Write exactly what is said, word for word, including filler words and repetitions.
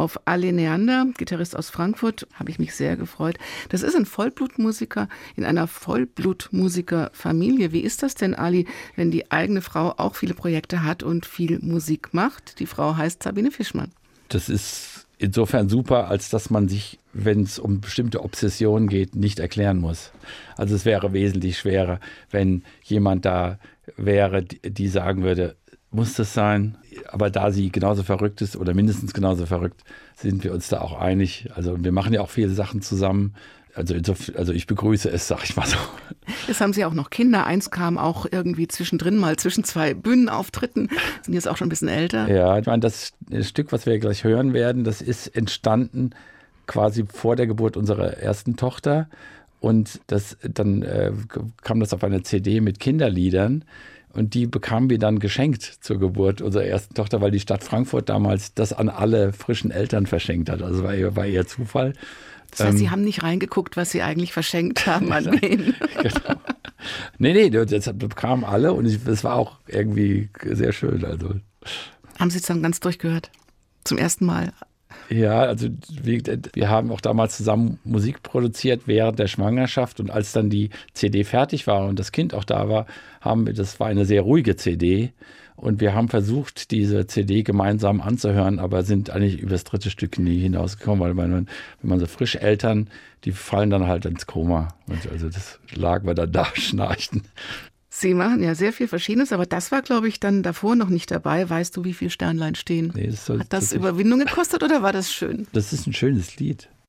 auf Ali Neander, Gitarrist aus Frankfurt, habe ich mich sehr gefreut. Das ist ein Vollblutmusiker in einer Vollblutmusikerfamilie. Wie ist das denn, Ali, wenn die eigene Frau auch viele Projekte hat und viel Musik macht? Die Frau heißt Sabine Fischmann. Das ist insofern super, als dass man sich, wenn es um bestimmte Obsessionen geht, nicht erklären muss. Also es wäre wesentlich schwerer, wenn jemand da wäre, die sagen würde, muss das sein? Aber da sie genauso verrückt ist oder mindestens genauso verrückt, sind wir uns da auch einig. Also wir machen ja auch viele Sachen zusammen. Also, also ich begrüße es, sag ich mal so. Jetzt haben Sie auch noch Kinder. Eins kam auch irgendwie zwischendrin mal zwischen zwei Bühnenauftritten. Sind jetzt auch schon ein bisschen älter. Ja, ich meine, das Stück, was wir gleich hören werden, das ist entstanden quasi vor der Geburt unserer ersten Tochter. Und das, dann äh, kam das auf einer C D mit Kinderliedern. Und die bekamen wir dann geschenkt zur Geburt unserer ersten Tochter, weil die Stadt Frankfurt damals das an alle frischen Eltern verschenkt hat. Also war eher, war eher Zufall. Das heißt, ähm, Sie haben nicht reingeguckt, was Sie eigentlich verschenkt haben an wen. Genau. Nee, nee, das bekamen alle und es war auch irgendwie sehr schön. Also. Haben Sie es dann ganz durchgehört? Zum ersten Mal? Ja, also wir, wir haben auch damals zusammen Musik produziert während der Schwangerschaft und als dann die C D fertig war und das Kind auch da war, haben wir, das war eine sehr ruhige C D und wir haben versucht, diese C D gemeinsam anzuhören, aber sind eigentlich über das dritte Stück nie hinausgekommen, weil man, wenn man so frisch Eltern, die fallen dann halt ins Koma und also das lag wir dann da, schnarchten. Sie machen ja sehr viel Verschiedenes, aber das war, glaube ich, dann davor noch nicht dabei. Weißt du, wie viele Sternlein stehen? Nee, das soll, Hat das das Überwindung gekostet oder war das schön? Das ist ein schönes Lied.